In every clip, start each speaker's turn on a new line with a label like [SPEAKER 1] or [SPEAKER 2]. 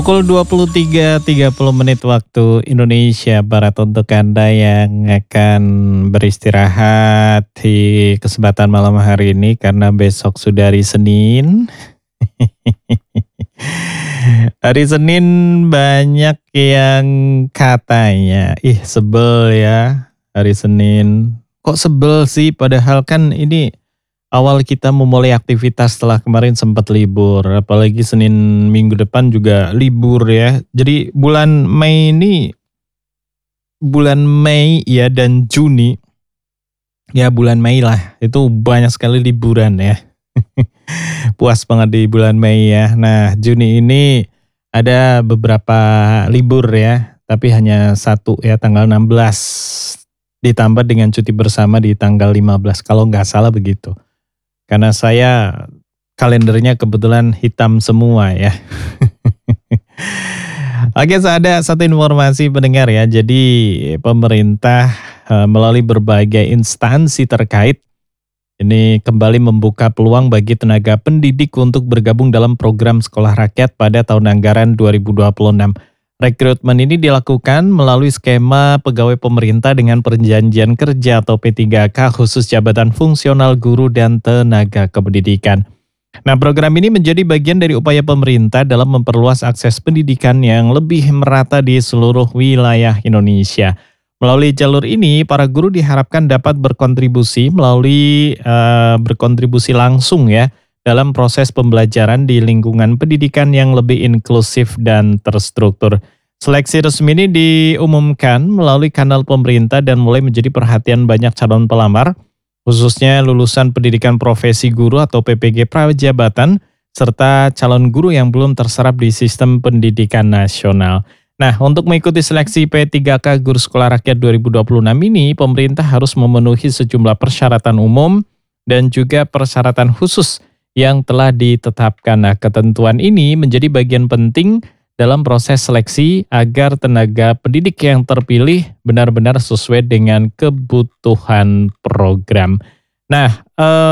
[SPEAKER 1] Pukul 23.30 waktu Indonesia Barat untuk Anda yang akan beristirahat di kesempatan malam hari ini karena besok sudah hari Senin. Hari Senin banyak yang katanya, sebel ya hari Senin. Kok sebel sih padahal kan ini awal kita memulai aktivitas setelah kemarin sempat libur, apalagi Senin minggu depan juga libur ya. Jadi bulan Mei ya dan Juni, ya bulan Mei lah, itu banyak sekali liburan ya. Puas banget di bulan Mei ya. Nah Juni ini ada beberapa libur ya, tapi hanya satu ya tanggal 16, ditambah dengan cuti bersama di tanggal 15 kalau nggak salah begitu. Karena saya kalendernya kebetulan hitam semua ya. Oke, ada satu informasi pendengar ya. Jadi pemerintah melalui berbagai instansi terkait ini kembali membuka peluang bagi tenaga pendidik untuk bergabung dalam program Sekolah Rakyat pada tahun anggaran 2026. Rekrutmen ini dilakukan melalui skema pegawai pemerintah dengan perjanjian kerja atau P3K khusus jabatan fungsional guru dan tenaga kependidikan. Nah, program ini menjadi bagian dari upaya pemerintah dalam memperluas akses pendidikan yang lebih merata di seluruh wilayah Indonesia. Melalui jalur ini, para guru diharapkan dapat berkontribusi berkontribusi langsung ya dalam proses pembelajaran di lingkungan pendidikan yang lebih inklusif dan terstruktur. Seleksi resmi ini diumumkan melalui kanal pemerintah dan mulai menjadi perhatian banyak calon pelamar, khususnya lulusan pendidikan profesi guru atau PPG Prajabatan, serta calon guru yang belum terserap di sistem pendidikan nasional. Nah, untuk mengikuti seleksi P3K Guru Sekolah Rakyat 2026 ini, pemerintah harus memenuhi sejumlah persyaratan umum dan juga persyaratan khusus yang telah ditetapkan. Nah, ketentuan ini menjadi bagian penting dalam proses seleksi agar tenaga pendidik yang terpilih benar-benar sesuai dengan kebutuhan program. Nah,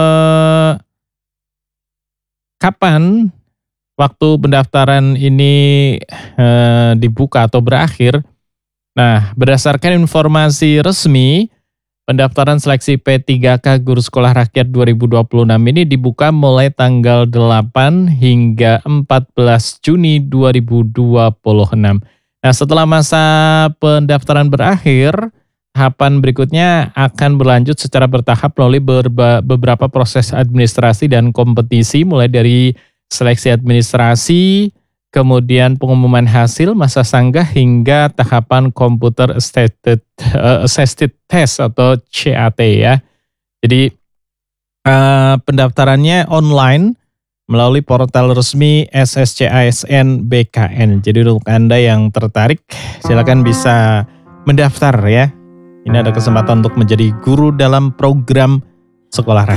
[SPEAKER 1] kapan waktu pendaftaran ini dibuka atau berakhir? Nah, berdasarkan informasi resmi, pendaftaran seleksi P3K Guru Sekolah Rakyat 2026 ini dibuka mulai tanggal 8 hingga 14 Juni 2026. Nah, setelah masa pendaftaran berakhir, tahapan berikutnya akan berlanjut secara bertahap melalui beberapa proses administrasi dan kompetisi, mulai dari seleksi administrasi, kemudian pengumuman hasil, masa sanggah, hingga tahapan computer assisted test atau CAT ya. Jadi pendaftarannya online melalui portal resmi SSCASN BKN. Jadi untuk Anda yang tertarik, silakan bisa mendaftar ya. Ini ada kesempatan untuk menjadi guru dalam program Sekolah Rakyat.